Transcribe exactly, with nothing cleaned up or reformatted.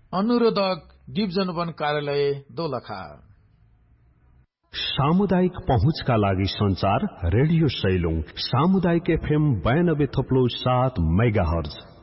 अनुरोधक division वन कार्यालय दोलखा। सामुदायिक पहुँचका लागि संचार रेडियो सैलुङ सामुदायिक एफएम बयानब्बे थप्लो सात मेगा हर्ज।